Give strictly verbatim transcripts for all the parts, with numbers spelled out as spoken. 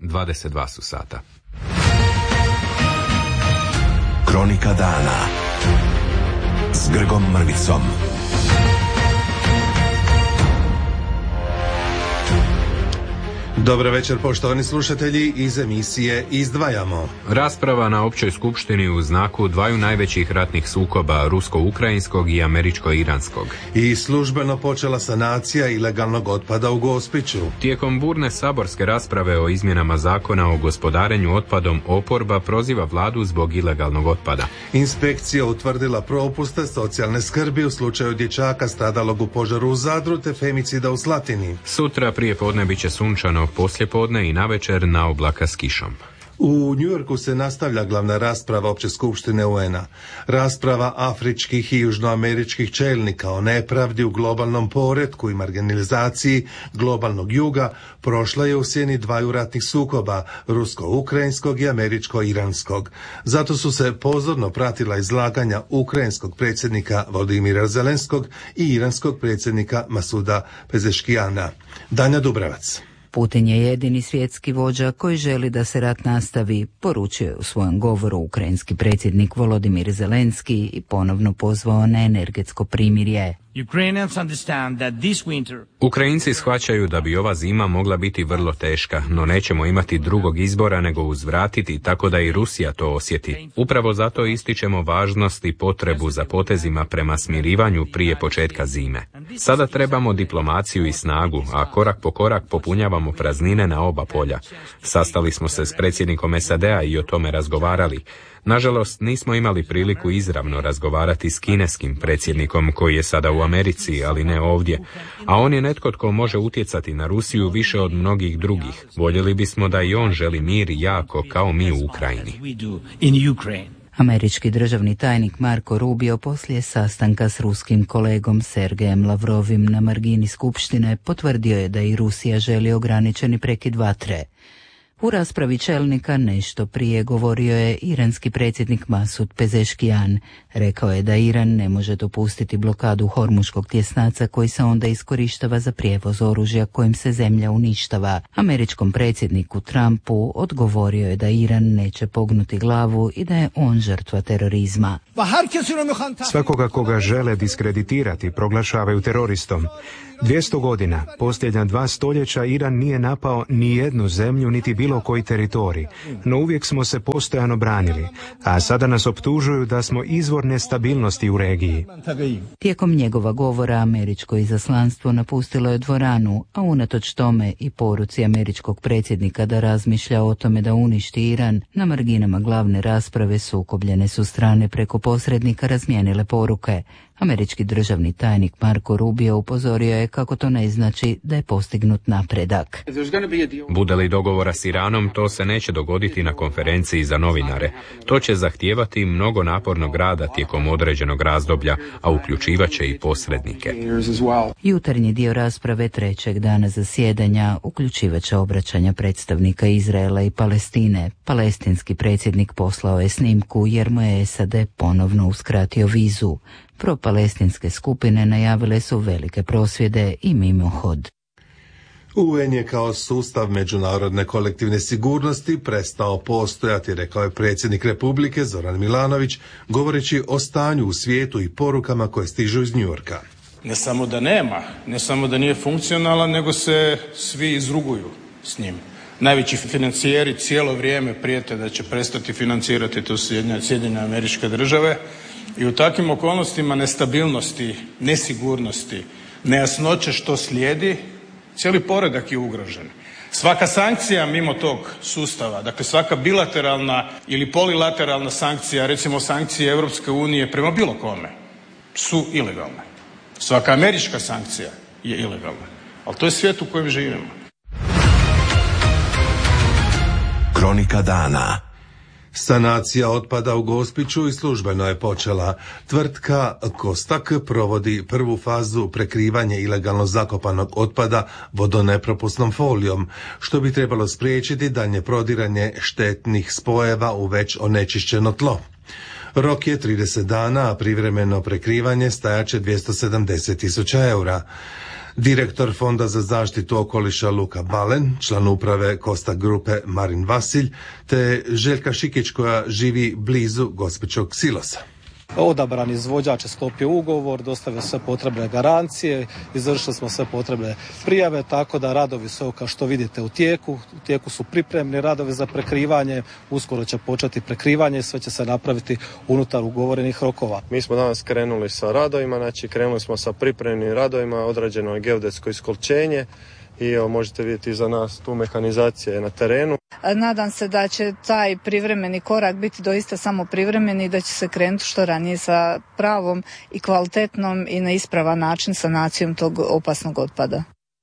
dvadeset dva su sata. Kronika dana s Grgom Mrvicom. Dobro večer, poštovani slušatelji, iz emisije Izdvajamo. Rasprava na općoj skupštini u znaku dvaju najvećih ratnih sukoba, rusko-ukrajinskog i američko-iranskog. I službeno počela sanacija ilegalnog otpada u Gospiću. Tijekom burne saborske rasprave o izmjenama zakona o gospodarenju otpadom, oporba proziva vladu zbog ilegalnog otpada. Inspekcija utvrdila propuste socijalne skrbi u slučaju dječaka stradalog u požaru u Zadru te femicida u Slatini. Sutra prije podne bit će sunčano, poslijepodne i navečer na oblaka s kišom. U Njujorku se nastavlja glavna rasprava Opće skupštine U N-a. Rasprava afričkih i južnoameričkih čelnika o nepravdi u globalnom poretku i marginalizaciji globalnog juga prošla je u sjeni dvaju ratnih sukoba, rusko-ukrajinskog i američko-iranskog. Zato su se pozorno pratila izlaganja ukrajinskog predsjednika Volodymyra Zelenskog i iranskog predsjednika Masuda Pezeshkiana. Danja Dubravac. Putin je jedini svjetski vođa koji želi da se rat nastavi, poručio je u svojem govoru ukrajinski predsjednik Volodymyr Zelenski i ponovno pozvao na energetsko primirje. Ukrajinci shvaćaju da bi ova zima mogla biti vrlo teška, no nećemo imati drugog izbora nego uzvratiti tako da i Rusija to osjeti. Upravo zato ističemo važnost i potrebu za potezima prema smirivanju prije početka zime. Sada trebamo diplomaciju i snagu, a korak po korak popunjavamo praznine na oba polja. Sastali smo se s predsjednikom S A D-a i o tome razgovarali. Nažalost, nismo imali priliku izravno razgovarati s kineskim predsjednikom koji je sada u Americi, ali ne ovdje. A on je netko tko može utjecati na Rusiju više od mnogih drugih. Voljeli bismo da i on želi mir jako kao mi u Ukrajini. Američki državni tajnik Marko Rubio poslije sastanka s ruskim kolegom Sergejem Lavrovim na margini skupštine potvrdio je da i Rusija želi ograničeni prekid vatre. U raspravi čelnika nešto prije govorio je iranski predsjednik Masud Pezeshkian. Rekao je da Iran ne može dopustiti blokadu Hormuškog tjesnaca koji se onda iskorištava za prijevoz oružja kojim se zemlja uništava. Američkom predsjedniku Trumpu odgovorio je da Iran neće pognuti glavu i da je on žrtva terorizma. Svakoga koga žele diskreditirati proglašavaju teroristom. dvjesto godina, posljednja dva stoljeća, Iran nije napao ni jednu zemlju niti bilo koji teritorij, no uvijek smo se postojano branili, a sada nas optužuju da smo izvor nestabilnosti u regiji. Tijekom njegova govora američko izaslanstvo napustilo je dvoranu, a unatoč tome i poruci američkog predsjednika da razmišlja o tome da uništi Iran, na marginama glavne rasprave sukobljene su strane preko posrednika razmijenile poruke. Američki državni tajnik Marko Rubio upozorio je kako to ne znači da je postignut napredak. Bude li dogovora s Iranom, to se neće dogoditi na konferenciji za novinare. To će zahtijevati mnogo napornog rada tijekom određenog razdoblja, a uključivaće i posrednike. Jutarnji dio rasprave trećeg dana zasjedanja uključivaće obraćanja predstavnika Izraela i Palestine. Palestinski predsjednik poslao je snimku jer mu je S A D ponovno uskratio vizu. Propalestinske skupine najavile su velike prosvjede i mimohod. U N je kao sustav međunarodne kolektivne sigurnosti prestao postojati, rekao je predsjednik Republike Zoran Milanović, govoreći o stanju u svijetu i porukama koje stižu iz Njujorka. Ne samo da nema, ne samo da nije funkcionalan, nego se svi izruguju s njim. Najveći financijeri cijelo vrijeme prijete da će prestati financirati to Sjedinjene Američke Države. I u takvim okolnostima nestabilnosti, nesigurnosti, nejasnoće što slijedi, cijeli poredak je ugrožen. Svaka sankcija mimo tog sustava, dakle svaka bilateralna ili polilateralna sankcija, recimo sankcije Europske unije prema bilo kome, su ilegalne. Svaka američka sankcija je ilegalna. Ali to je svijet u kojem živimo. Kronika dana. Sanacija otpada u Gospiću i službeno je počela. Tvrtka Kostak provodi prvu fazu prekrivanja ilegalno zakopanog otpada vodonepropusnom folijom, što bi trebalo spriječiti daljnje prodiranje štetnih spojeva u već onečišćeno tlo. Rok je trideset dana, a privremeno prekrivanje stajaće dvjesto sedamdeset tisuća eura. Direktor Fonda za zaštitu okoliša Luka Balen, član uprave Kosta Grupe Marin Vasilj, te Željka Šikić koja živi blizu Gospićog silosa. Odabran izvođač je sklopio ugovor, dostavio sve potrebne garancije, izvršili smo sve potrebne prijave, tako da radovi su, kao što vidite, u tijeku. U tijeku su pripremni radovi za prekrivanje, uskoro će početi prekrivanje i sve će se napraviti unutar ugovorenih rokova. Mi smo danas krenuli sa radovima, znači krenuli smo sa pripremnim radovima, odrađeno je geodetsko iskolčenje i evo, možete vidjeti iza nas tu mehanizacija je na terenu. Nadam se da će taj privremeni korak biti doista samo privremeni i da će se krenuti što ranije sa pravom i kvalitetnom i na ispravan način sanacijom tog opasnog otpada.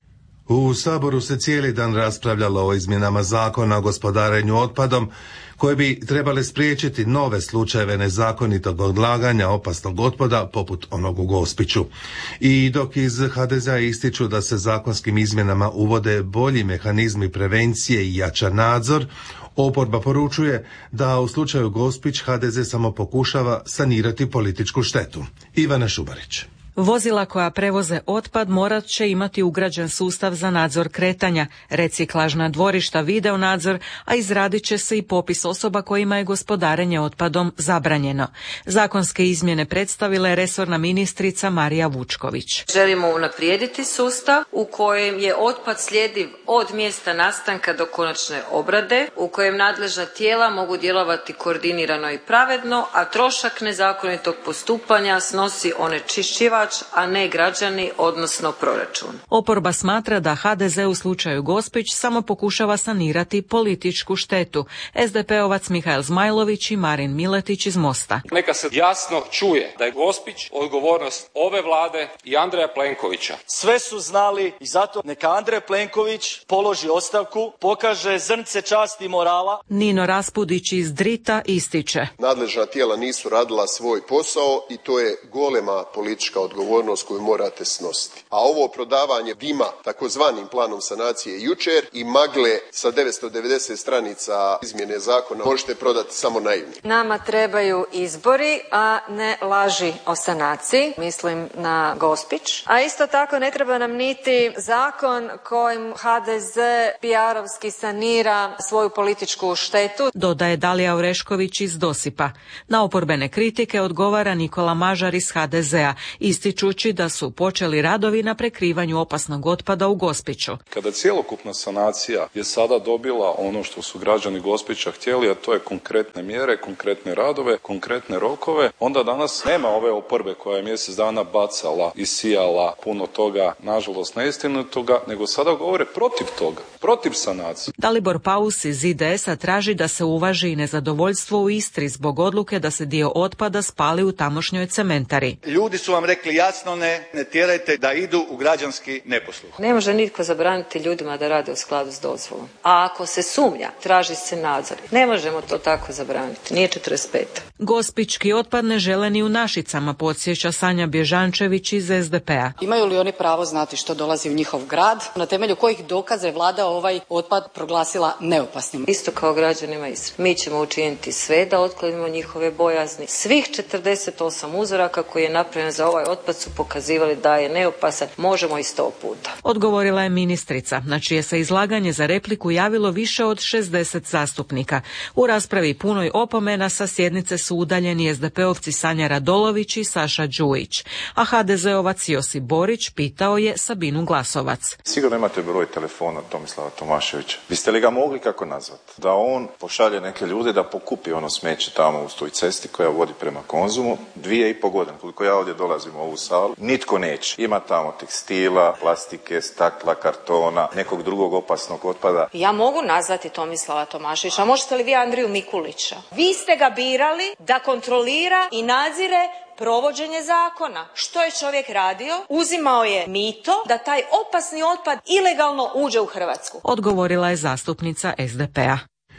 U Saboru se cijeli dan raspravljalo o izmjenama zakona o gospodarenju otpadom koje bi trebale spriječiti nove slučajeve nezakonitog odlaganja opasnog otpada poput onog u Gospiću. I dok iz ha de zea ističu da se zakonskim izmjenama uvode bolji mehanizmi prevencije i jača nadzor, oporba poručuje da u slučaju Gospić ha de ze samo pokušava sanirati političku štetu. Ivana Šubarić. Vozila koja prevoze otpad morat će imati ugrađen sustav za nadzor kretanja, reciklažna dvorišta video nadzor, a izradit će se i popis osoba kojima je gospodarenje otpadom zabranjeno. Zakonske izmjene predstavila je resorna ministrica Marija Vučković. Želimo unaprijediti sustav u kojem je otpad sljediv od mjesta nastanka do konačne obrade, u kojem nadležna tijela mogu djelovati koordinirano i pravedno, a trošak nezakonitog postupanja snosi onečišćivač, a ne građani, odnosno proračun. Oporba smatra da ha de ze u slučaju Gospić samo pokušava sanirati političku štetu. es de pe ovac Mihael Zmajlović i Marin Miletić iz Mosta. Neka se jasno čuje da je Gospić odgovornost ove vlade i Andreja Plenkovića. Sve su znali i zato neka Andrej Plenković položi ostavku, pokaže zrnce časti i morala. Nino Raspudić iz Drita ističe. Nadležna tijela nisu radila svoj posao i to je golema politička odgovornost koju morate snositi. A ovo prodavanje dima takozvanim planom sanacije jučer i magle sa devetsto devedeset stranica izmjene zakona možete prodati samo naivni. Nama trebaju izbori, a ne laži o sanaciji, mislim na Gospić. A isto tako ne treba nam niti zakon kojim ha de ze pe er-ovski sanira svoju političku štetu. Dodaje Dalija Orešković iz Dosipa. Na oporbene kritike odgovara Nikola Mažar iz ha de zea, ističući da su počeli radovi na prekrivanju opasnog otpada u Gospiću. Kada cjelokupna sanacija je sada dobila ono što su građani Gospića htjeli, a to je konkretne mjere, konkretne radove, konkretne rokove, onda danas nema ove oporbe koja je mjesec dana bacala i sijala puno toga, nažalost neistinitoga, nego sada govore protiv toga, protiv sanacije. Dalibor Paus iz i de esa traži da se uvaži i nezadovoljstvo u Istri zbog odluke da se dio otpada spali u tamošnjoj cementari. Ljudi su vam rekli jasno ne, ne tjerajte da idu u građanski neposluh. Ne može nitko zabraniti ljudima da rade u skladu s dozvolom. A ako se sumnja, traži se nadzor. Ne možemo to tako zabraniti. Nije četrdeset pet. Gospićki otpad ne žele ni u Našicama, podsjeća Sanja Bježančević iz es de pe-a. Imaju li oni pravo znati što dolazi u njihov grad? Na temelju kojih dokaza je vlada ovaj otpad proglasila neopasnim? Isto kao građanima Istre. Mi ćemo učiniti sve da otklonimo njihove bojazni. Svih četrdeset osam uzoraka koji je napravljen za ovaj otpad su pokazivali da je neopasan. Možemo i sto puta. Odgovorila je ministrica, na čije se izlaganje za repliku javilo više od šezdeset zastupnika. U raspravi punoj opomena sa sjednice su udaljeni es de pe-ovci Sanja Radolović i Saša Đujić, a ha de ze-ovac Josip Borić pitao je Sabinu Glasovac. Sigurno imate broj telefona Tomislava Tomaševića. Biste li ga mogli kako nazvati? Da on pošalje neke ljude da pokupi ono smeće tamo u toj cesti koja vodi prema Konzumu. Dvije i po godine, koliko ja ovdje dolazim u ovu salu, nitko neće. Ima tamo tekstila, plastike, stakla, kartona, nekog drugog opasnog otpada. Ja mogu nazvati Tomislava Tomaševića, a možete li vi Andriju Mikulića? Vi ste ga birali da kontrolira i nadzire provođenje zakona. Što je čovjek radio? Uzimao je mito da taj opasni otpad ilegalno uđe u Hrvatsku. Odgovorila je zastupnica es de pe-a.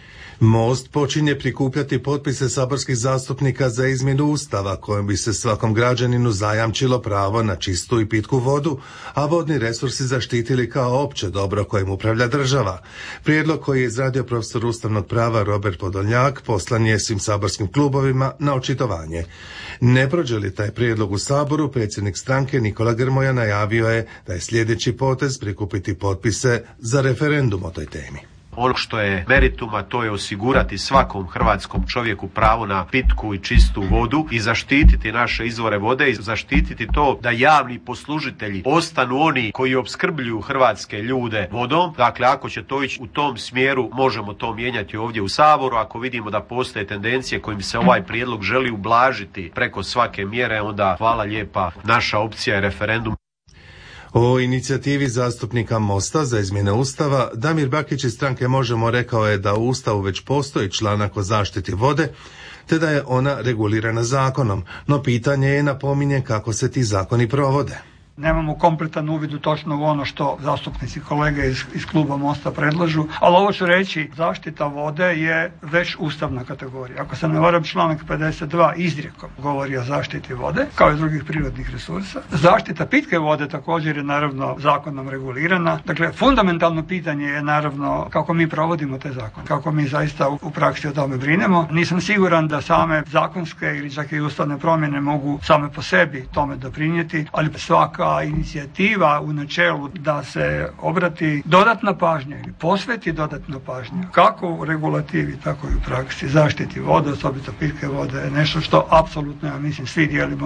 Most počinje prikupljati potpise saborskih zastupnika za izmjenu Ustava kojim bi se svakom građaninu zajamčilo pravo na čistu i pitku vodu, a vodni resursi zaštitili kao opće dobro kojim upravlja država. Prijedlog koji je izradio profesor ustavnog prava Robert Podolnjak poslan je svim saborskim klubovima na očitovanje. Ne prođe li taj prijedlog u Saboru, predsjednik stranke Nikola Grmoja najavio je da je sljedeći potez prikupiti potpise za referendum o toj temi. Ono što je merituma, to je osigurati svakom hrvatskom čovjeku pravo na pitku i čistu vodu i zaštititi naše izvore vode i zaštititi to da javni poslužitelji ostanu oni koji opskrbljuju hrvatske ljude vodom. Dakle, ako će to ići u tom smjeru, možemo to mijenjati ovdje u Saboru. Ako vidimo da postoje tendencije kojim se ovaj prijedlog želi ublažiti preko svake mjere, onda hvala lijepa, naša opcija je referendum. O inicijativi zastupnika Mosta za izmjene Ustava Damir Bakić iz stranke Možemo rekao je da u Ustavu već postoji članak o zaštiti vode, te da je ona regulirana zakonom, no pitanje je, napominje, kako se ti zakoni provode. Nemamo kompletan uvid u točno u ono što zastupnici kolege iz, iz kluba Mosta predlažu, ali ovo ću reći, zaštita vode je već ustavna kategorija. Ako se ne varam, članak pedeset dva izrijekom govori o zaštiti vode, kao i drugih prirodnih resursa. Zaštita pitke vode također je naravno zakonom regulirana. Dakle, fundamentalno pitanje je naravno kako mi provodimo te zakone, kako mi zaista u, u praksi o tome brinemo. Nisam siguran da same zakonske ili čak i ustavne promjene mogu same po sebi tome doprinijeti, ali svaka inicijativa u načelu da se obrati dodatna pažnja ili posveti dodatna pažnja kako u regulativi, tako i u praksi zaštiti vode, osobito pitke vode, je nešto što apsolutno, ja mislim, svi dijelimo.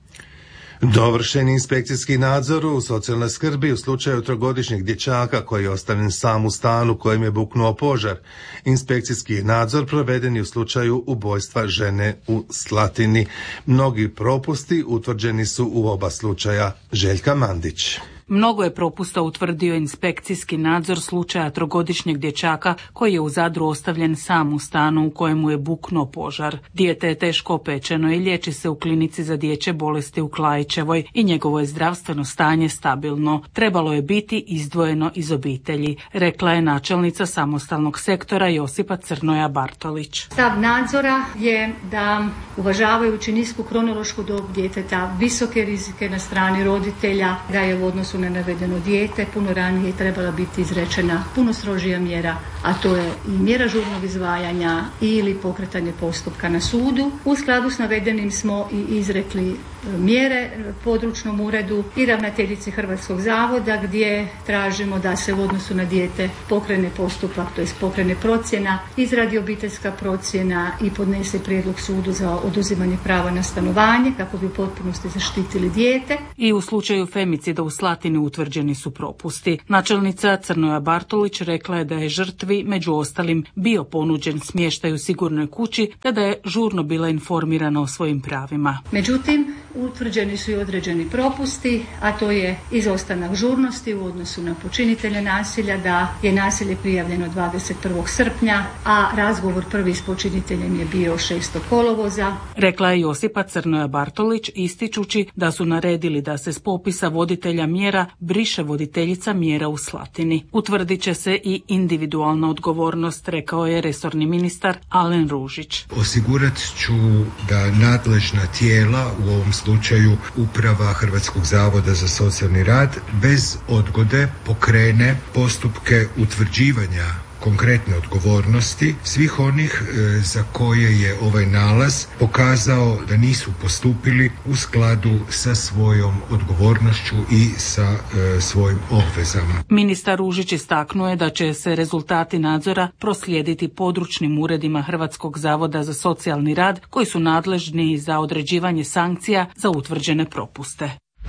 Dovršen inspekcijski nadzor u socijalnoj skrbi u slučaju trogodišnjeg dječaka koji je ostavljen sam u stanu kojem je buknuo požar. Inspekcijski nadzor proveden je u slučaju ubojstva žene u Slatini. Mnogi propusti utvrđeni su u oba slučaja. Željka Mandić. Mnogo je propusta utvrdio inspekcijski nadzor slučaja trogodišnjeg dječaka koji je u Zadru ostavljen sam u stanu u kojemu je buknuo požar. Dijete je teško opečeno i liječi se u klinici za dječje bolesti u Klajićevoj i njegovo je zdravstveno stanje stabilno. Trebalo je biti izdvojeno iz obitelji, rekla je načelnica samostalnog sektora Josipa Crnoja Bartolić. Stav nadzora je da, uvažavajući nisku kronološku dob djeteta, visoke rizike na strani roditelja, da je u odnosu na navedeno dijete puno ranije trebala biti izrečena puno strožija mjera, a to je i mjera žurnog izdvajanja ili pokretanje postupka na sudu. U skladu s navedenim smo i izrekli mjere područnom uredu i ravnateljici Hrvatskog zavoda gdje tražimo da se u odnosu na dijete pokrene postupak, to jest pokrene procjena, izradi obiteljska procjena i podnese prijedlog sudu za oduzimanje prava na stanovanje kako bi u potpunosti zaštitili dijete. I u slučaju femicida u Slatini utvrđeni su propusti. Načelnica Crnoja Bartolić rekla je da je žrtvi među ostalim bio ponuđen smještaj u sigurnoj kući te da je žurno bila informirana o svojim pravima. Međutim, utvrđeni su i određeni propusti, a to je izostanak žurnosti u odnosu na počinitelja nasilja, da je nasilje prijavljeno dvadeset prvog srpnja, a razgovor prvi s počiniteljem je bio šestog kolovoza. Rekla je Josipa Crnoja Bartolić ističući da su naredili da se s popisa voditelja mjera briše voditeljica mjera u Slatini. Utvrdit će se i individualna odgovornost, rekao je resorni ministar Alen Ružić. Osigurat ću da nadležna tijela, u ovom slučaju Uprava Hrvatskog zavoda za socijalni rad, bez odgode pokrene postupke utvrđivanja konkretne odgovornosti svih onih e, za koje je ovaj nalaz pokazao da nisu postupili u skladu sa svojom odgovornošću i sa e, svojim obvezama. Ministar Ružić istaknuo je da će se rezultati nadzora proslijediti područnim uredima Hrvatskog zavoda za socijalni rad koji su nadležni za određivanje sankcija za utvrđene propuste.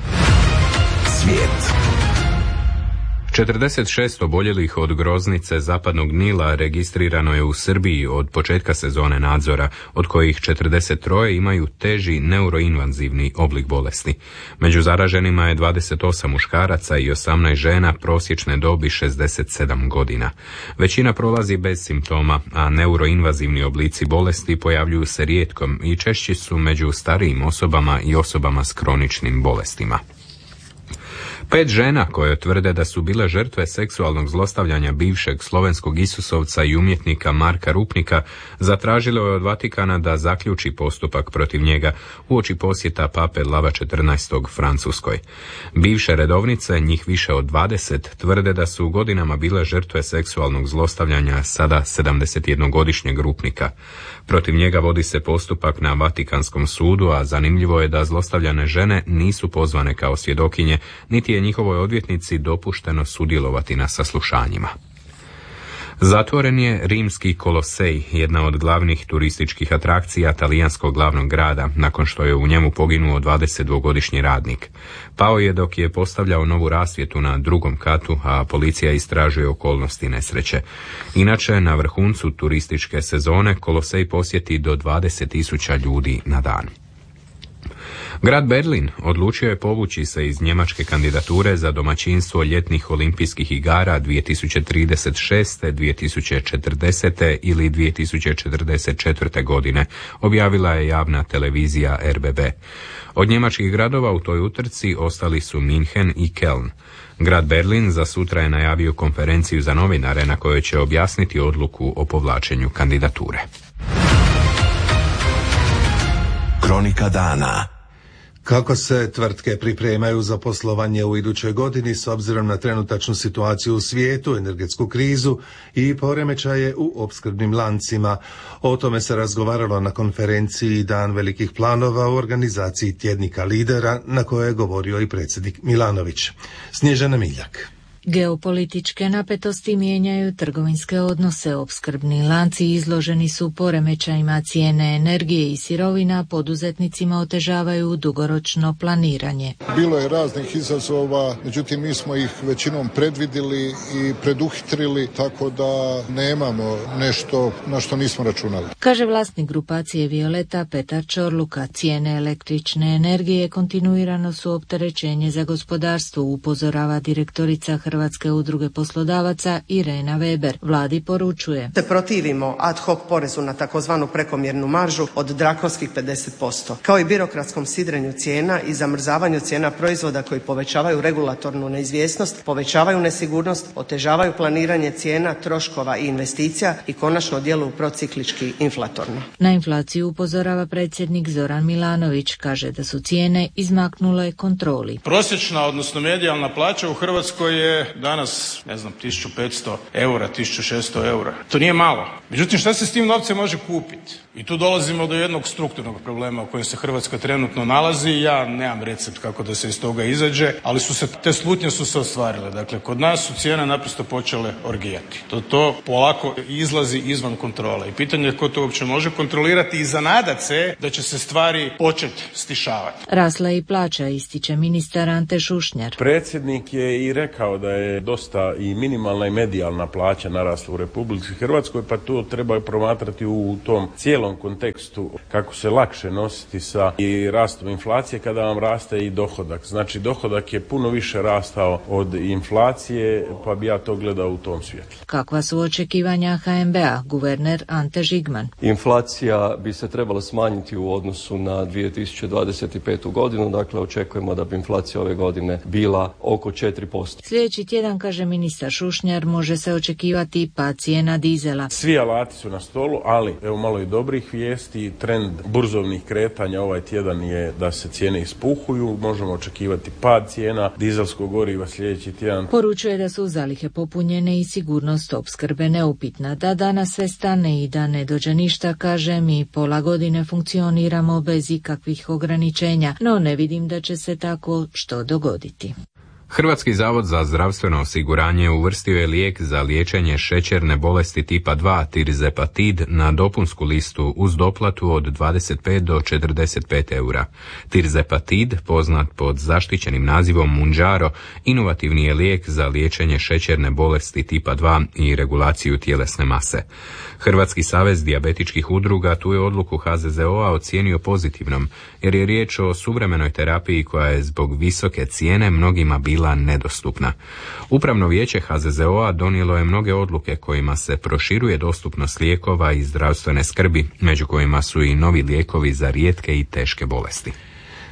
Svijet. četrdeset šest oboljelih od groznice zapadnog Nila registrirano je u Srbiji od početka sezone nadzora, od kojih četrdeset tri imaju teži neuroinvazivni oblik bolesti. Među zaraženima je dvadeset osam muškaraca i osamnaest žena prosječne dobi šezdeset sedam godina. Većina prolazi bez simptoma, a neuroinvazivni oblici bolesti pojavljuju se rijetkom i češći su među starijim osobama i osobama s kroničnim bolestima. Pet žena koje tvrde da su bile žrtve seksualnog zlostavljanja bivšeg slovenskog isusovca i umjetnika Marka Rupnika zatražilo je od Vatikana da zaključi postupak protiv njega uoči posjeta pape Lava četrnaestog Francuskoj. Bivše redovnice, njih više od dvadeset, tvrde da su godinama bile žrtve seksualnog zlostavljanja sada sedamdesetjednogodišnjeg Rupnika. Protiv njega vodi se postupak na Vatikanskom sudu, a zanimljivo je da zlostavljane žene nisu pozvane kao svjedokinje, niti je njihovoj odvjetnici dopušteno sudjelovati na saslušanjima. Zatvoren je Rimski Kolosej, jedna od glavnih turističkih atrakcija talijanskog glavnog grada, nakon što je u njemu poginuo dvadesetdvogodišnji radnik. Pao je dok je postavljao novu rasvjetu na drugom katu, a policija istražuje okolnosti nesreće. Inače, na vrhuncu turističke sezone Kolosej posjeti do dvadeset tisuća ljudi na dan. Grad Berlin odlučio je povući se iz njemačke kandidature za domaćinstvo ljetnih olimpijskih igara dvije tisuće trideset šeste, dvije tisuće četrdesete ili dvije tisuće četrdeset četvrte godine, objavila je javna televizija R B B. Od njemačkih gradova u toj utrci ostali su Minhen i Köln. Grad Berlin za sutra je najavio konferenciju za novinare na kojoj će objasniti odluku o povlačenju kandidature. Kronika dana. Kako se tvrtke pripremaju za poslovanje u idućoj godini s obzirom na trenutačnu situaciju u svijetu, energetsku krizu i poremećaje u opskrbnim lancima? O tome se razgovaralo na konferenciji Dan velikih planova u organizaciji tjednika Lidera, na kojoj je govorio i predsjednik Milanović. Snježana Miljak. Geopolitičke napetosti mijenjaju trgovinske odnose, opskrbni lanci izloženi su poremećajima, cijene energije i sirovina poduzetnicima otežavaju dugoročno planiranje. Bilo je raznih izazova, međutim mi smo ih većinom predvidjeli i preduhitrili, tako da nemamo nešto na što nismo računali. Kaže vlasnik grupacije Violeta Petar Čorluka, cijene električne energije kontinuirano su opterećenje za gospodarstvo, upozorava direktorica Hrvatske udruge poslodavaca Irena Weber. Vladi poručuje: se protivimo ad hoc porezu na takozvanu prekomjernu maržu od drakonskih pedeset posto, kao i birokratskom sidrenju cijena i zamrzavanju cijena proizvoda koji povećavaju regulatornu neizvjesnost, povećavaju nesigurnost, otežavaju planiranje cijena, troškova i investicija i konačno djeluju prociklički inflatorno. Na inflaciju upozorava predsjednik Zoran Milanović, kaže da su cijene izmaknule kontroli. Prosječna, odnosno medijalna plaća u Hrvatskoj je danas, ne znam, tisuću petsto eura, tisuću šesto eura. To nije malo. Međutim, šta se s tim novcem može kupiti? I tu dolazimo do jednog strukturnog problema u kojem se Hrvatska trenutno nalazi. Ja nemam recept kako da se iz toga izađe, ali su se, te slutnje su se ostvarile. Dakle, kod nas su cijene naprosto počele orgijati. To, to polako izlazi izvan kontrole. I pitanje je ko to uopće može kontrolirati i zanadat se da će se stvari početi stišavati. Rasla i plaća, ističe ministar Ante Šušnjar. Predsjednik je i rekao da je dosta i minimalna i medijalna plaća narasla u Republici Hrvatskoj, pa to treba promatrati u tom cijelom kontekstu kako se lakše nositi sa i rastom inflacije kada vam raste i dohodak. Znači dohodak je puno više rastao od inflacije, pa bi ja to gledao u tom svjetlu. Kakva su očekivanja H N B-a, guverner Ante Žigman? Inflacija bi se trebala smanjiti u odnosu na dvije tisuće dvadeset petu godinu, dakle očekujemo da bi inflacija ove godine bila oko četiri posto. Sljedeći tjedan, kaže ministar Šušnjar, može se očekivati pad cijena dizela. Svi alati su na stolu, ali evo malo i dobrih vijesti. Trend burzovnih kretanja ovaj tjedan je da se cijene ispuhuju. Možemo očekivati pad cijena dizelskog goriva sljedeći tjedan. Poručuje da su zalihe popunjene i sigurnost opskrbe neupitna. Da danas sve stane i da ne dođe ništa, kaže, mi pola godine funkcioniramo bez ikakvih ograničenja, no ne vidim da će se tako što dogoditi. Hrvatski zavod za zdravstveno osiguranje uvrstio je lijek za liječenje šećerne bolesti tipa dva tirzepatid na dopunsku listu uz doplatu od dvadeset pet do četrdeset pet eura. Tirzepatid, poznat pod zaštićenim nazivom Mounjaro, inovativni je lijek za liječenje šećerne bolesti tipa dva i regulaciju tjelesne mase. Hrvatski savez dijabetičkih udruga tu je odluku H Z Z O-a ocijenio pozitivnom, jer je riječ o suvremenoj terapiji koja je zbog visoke cijene mnogima bila nedostupna. Upravno vijeće H Z Z O-a donijelo je mnoge odluke kojima se proširuje dostupnost lijekova i zdravstvene skrbi, među kojima su i novi lijekovi za rijetke i teške bolesti.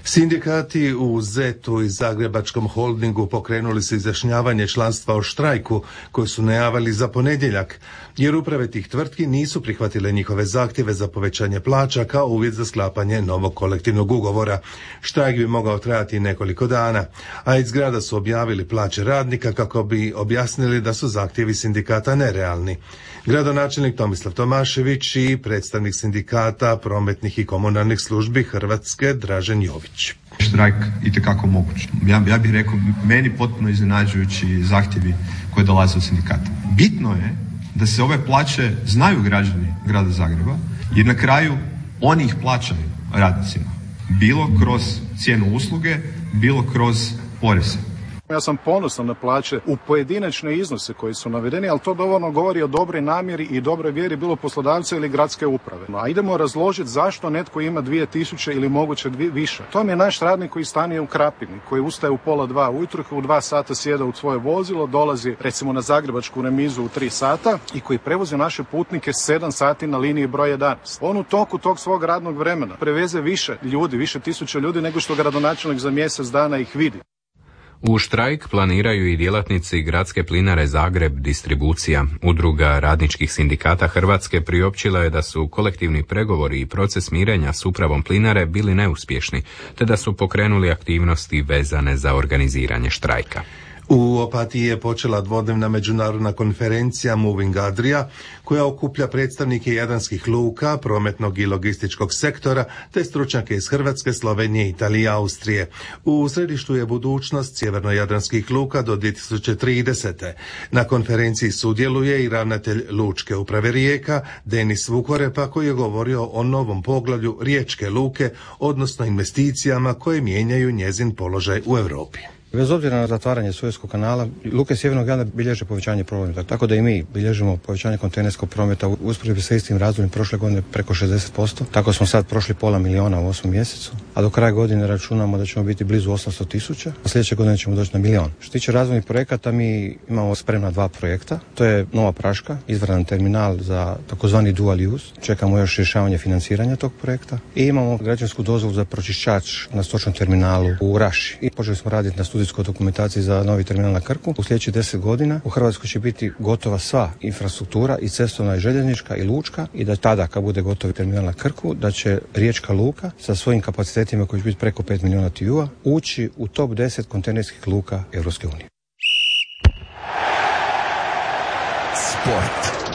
Sindikati u Zetu i Zagrebačkom holdingu pokrenuli su izjašnjavanje članstva o štrajku koji su najavili za ponedjeljak, jer uprave tih tvrtki nisu prihvatile njihove zahtjeve za povećanje plaća kao uvjet za sklapanje novog kolektivnog ugovora. Štrajk bi mogao trajati nekoliko dana, a iz grada su objavili plaće radnika kako bi objasnili da su zahtjevi sindikata nerealni. Gradonačelnik Tomislav Tomašević i predstavnik sindikata prometnih i komunalnih službi Hrvatske Dražen Jović. Štrajk itekako moguć. Ja, ja bih rekao, meni potpuno iznenađujući zahtjevi koji dolaze od sindikata. Bitno je da se ove plaće znaju građani grada Zagreba, jer na kraju oni ih plaćaju radnicima. Bilo kroz cijenu usluge, bilo kroz poreze. Ja sam ponosan na plaće u pojedinačne iznose koji su navedeni, ali to dovoljno govori o dobroj namjeri i dobroj vjeri bilo poslodavca ili gradske uprave. A idemo razložiti zašto netko ima dvije tisuće ili moguće dvije, više. To mi je naš radnik koji stanuje u Krapini, koji ustaje u pola dva ujutro, u dva sata sjeda u svoje vozilo, dolazi recimo na Zagrebačku remizu u tri sata i koji prevozi naše putnike sedam sati na liniji broj jedanaest. On u toku tog svog radnog vremena preveze više ljudi, više tisuća ljudi nego što gradonačelnik za mjesec dana ih vidi. U štrajk planiraju i djelatnici Gradske plinare Zagreb Distribucija. Udruga radničkih sindikata Hrvatske priopćila je da su kolektivni pregovori i proces mirenja s upravom plinare bili neuspješni, te da su pokrenuli aktivnosti vezane za organiziranje štrajka. U Opatiji je počela dvodnevna međunarodna konferencija Moving Adria, koja okuplja predstavnike jadranskih luka, prometnog i logističkog sektora, te stručnjake iz Hrvatske, Slovenije, Italije i Austrije. U središtu je budućnost sjevernojadranskih luka do dvije tisuće tridesete. Na konferenciji sudjeluje i ravnatelj Lučke uprave Rijeka, Denis Vukorepa, koji je govorio o novom poglavlju Riječke luke, odnosno investicijama koje mijenjaju njezin položaj u Europi. Bez obzira na zatvaranje Suezkog kanala, luke sjevernog Jadrana bilježe povećanje prometa, tako da i mi bilježimo povećanje kontejnerskog prometa u usporedbi sa istim razdobljem prošle godine preko šezdeset posto. Tako smo sad prošli pola miliona u osmom mjesecu, a do kraja godine računamo da ćemo biti blizu osamsto tisuća, a sljedeće godine ćemo doći na milion. Što se tiče razvojnih projekata, mi imamo spremna dva projekta. To je Nova Praška, izvanredan terminal za takozvani dual use. Čekamo još rješavanje financiranja tog projekta i imamo građevinsku dozvolu za pročišćač na stočnom terminalu u Raši. I počeli smo raditi na studijskoj dokumentaciji za novi terminal na Krku. U sljedećih deset godina u Hrvatskoj će biti gotova sva infrastruktura, i cestovna i željeznička i lučka, i da tada kad bude gotov terminal na Krku, da će Riječka luka sa svojim kapacitetima koji će biti preko pet milijuna T U-a ući u top deset kontejnerskih luka Europske unije. Sport.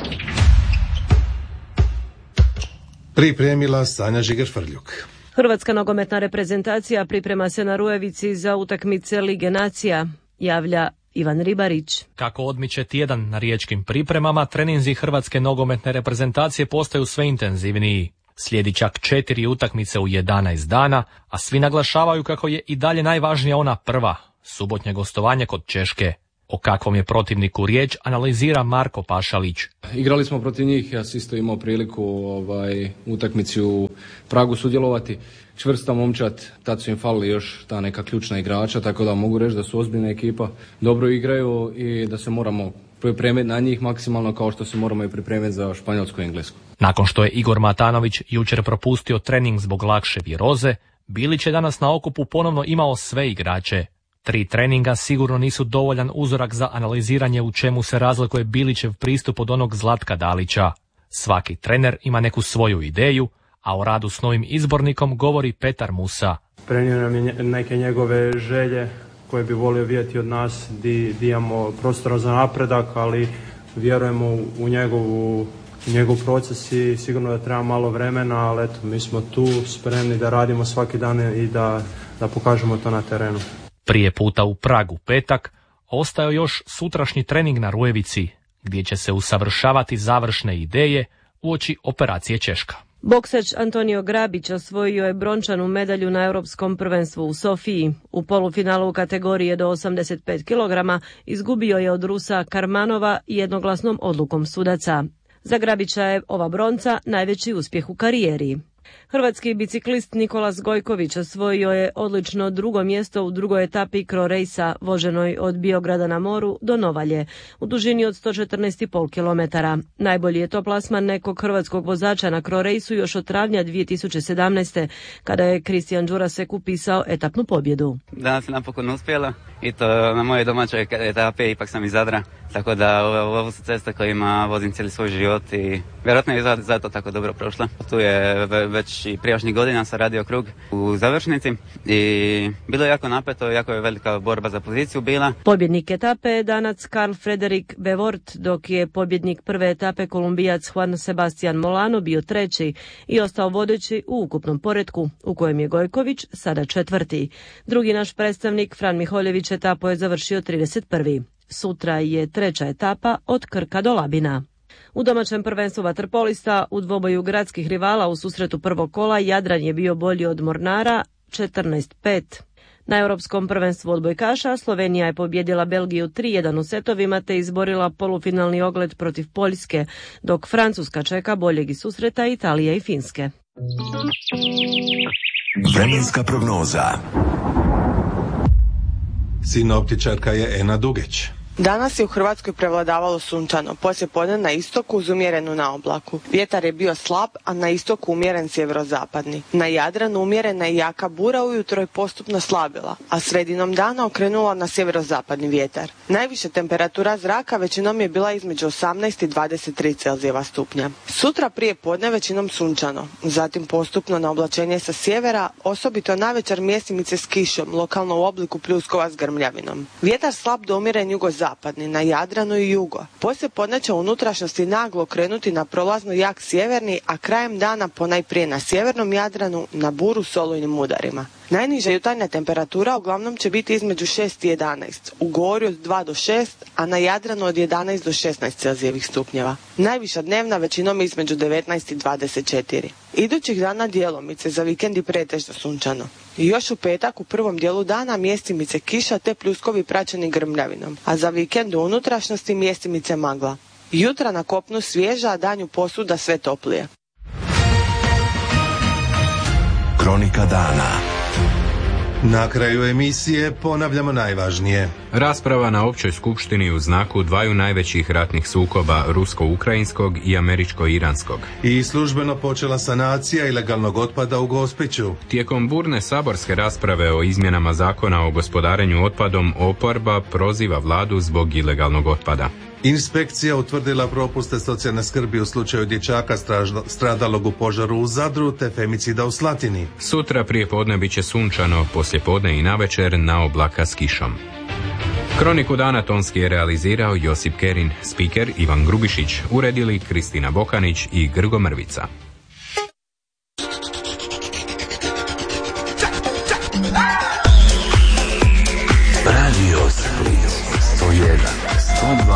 Pripremila Sanja Žiger-Frljuk. Hrvatska nogometna reprezentacija priprema se na Rujevici za utakmice Lige nacija, javlja Ivan Ribarić. Kako odmiče tjedan na riječkim pripremama, treninzi Hrvatske nogometne reprezentacije postaju sve intenzivniji. Slijedi čak četiri utakmice u jedanaest dana, a svi naglašavaju kako je i dalje najvažnija ona prva, subotnje gostovanje kod Češke. O kakvom je protivniku riječ analizira Marko Pašalić. Igrali smo protiv njih, ja sam isto imao priliku ovaj, utakmici u Pragu sudjelovati. Čvrsta momčad, tad su im falili još ta neka ključna igrača, tako da mogu reći da su ozbiljna ekipa, dobro igraju i da se moramo pripremiti na njih maksimalno kao što se moramo i pripremiti za Španjolsku i Englesku. Nakon što je Igor Matanović jučer propustio trening zbog lakše viroze, Bilić je danas na okupu ponovno imao sve igrače. Tri treninga sigurno nisu dovoljan uzorak za analiziranje u čemu se razlikuje Bilićev pristup od onog Zlatka Dalića. Svaki trener ima neku svoju ideju, a o radu s novim izbornikom govori Petar Musa. Prenio nam je neke njegove želje koje bi volio vidjeti od nas, di, di imamo prostora za napredak, ali vjerujemo u njegovu, u njegov proces i sigurno da treba malo vremena, ali eto, mi smo tu spremni da radimo svaki dan i da, da pokažemo to na terenu. Prije puta u Pragu petak, ostao još sutrašnji trening na Rujevici, gdje će se usavršavati završne ideje uoči operacije Češka. Boksač Antonio Grabić osvojio je brončanu medalju na Europskom prvenstvu u Sofiji. U polufinalu kategorije do osamdeset pet kilograma izgubio je od Rusa Karmanova jednoglasnom odlukom sudaca. Za Grabića je ova bronca najveći uspjeh u karijeri. Hrvatski biciklist Nikolas Gojković osvojio je odlično drugo mjesto u drugoj etapi Cro-Racea voženoj od Biograda na moru do Novalje u dužini od sto četrnaest zarez pet kilometara. Najbolji je to plasman nekog hrvatskog vozača na Cro-Raceu još od travnja dvije tisuće sedamnaeste. kada je Kristijan Đurasek upisao etapnu pobjedu. Danas je napokon uspjela i to na mojoj domaćoj etapi, ipak sam iz Zadra, tako da ovo su ceste kojima vozim cijeli svoj život i vjerojatno je zato tako dobro prošla. Tu je već i prijašnjih godina sam radio krug u završnici i bilo je jako napeto, jako je velika borba za poziciju bila. Pobjednik etape je Danac Karl Frederik Bevort, dok je pobjednik prve etape Kolumbijac Juan Sebastian Molano bio treći i ostao vodeći u ukupnom poretku, u kojem je Gojković sada četvrti. Drugi naš predstavnik Fran Miholjević etapu je završio trideset prvi. Sutra je treća etapa od Krka do Labina. U domaćem prvenstvu vaterpolista u dvoboju gradskih rivala u susretu prvog kola Jadran je bio bolji od Mornara četrnaest pet. Na europskom prvenstvu odbojkaša Slovenija je pobjedila Belgiju tri jedan u setovima te izborila polufinalni ogled protiv Poljske, dok Francuska čeka boljeg iz susreta Italije i Finske. Vremenska prognoza. Sinoptičarka je Ena Dugeć. Danas je u Hrvatskoj prevladavalo sunčano, poslijepodne na istoku uz umjerenu naoblaku. Vjetar je bio slab, a na istoku umjeren sjeverozapadni. Na Jadranu umjerena i jaka bura ujutro je postupno slabila, a sredinom dana okrenula na sjeverozapadni vjetar. Najviša temperatura zraka većinom je bila između osamnaest i dvadeset tri Celzijeva stupnja. Sutra prije podne većinom sunčano, zatim postupno na oblačenje sa sjevera, osobito navečer mjestimice s kišom, lokalno u obliku pljuskova s grmljavinom. Vjetar slab do umjeren jugozapadni, na Jadranu i jugo. Poslije podne će unutrašnjosti naglo krenuti na prolazno jak sjeverni, a krajem dana ponajprije na sjevernom Jadranu na buru s olujnim udarima. Najniža jutarnja temperatura uglavnom će biti između šest i jedanaest, u Gorju od dva do šest, a na Jadranu od jedanaest do šesnaest Celzijevih stupnjeva. Najviša dnevna većinom između devetnaest i dvadeset četiri. Idućih dana djelomice, za vikendi pretežno sunčano. I još u petak u prvom dijelu dana mjestimice kiša te pljuskovi praćeni grmljavinom, a za vikend u unutrašnjosti mjestimice magla. Jutra na kopnu svježa, a danju posuda sve toplije. Kronika dana. Na kraju emisije ponavljamo najvažnije. Rasprava na općoj skupštini u znaku dvaju najvećih ratnih sukoba, rusko-ukrajinskog i američko-iranskog. I službeno počela sanacija ilegalnog otpada u Gospiću. Tijekom burne saborske rasprave o izmjenama zakona o gospodarenju otpadom, oporba proziva vladu zbog ilegalnog otpada. Inspekcija utvrdila propuste socijalne skrbi u slučaju dječaka stradalog u požaru u Zadru te femicida u Slatini. Sutra prije podne bit će sunčano, poslije podne i navečer na oblaka s kišom. Kroniku dana tonski je realizirao Josip Kerin, spiker Ivan Grubišić, uredili Kristina Bokanić i Grgo Mrvica. Radio Split sto jedan sto dva